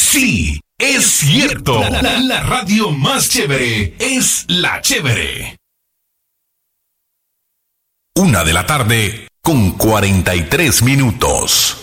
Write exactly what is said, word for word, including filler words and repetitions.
Sí, es cierto. La, la, la radio más chévere es La Chévere. Una de la tarde con cuarenta y tres minutos.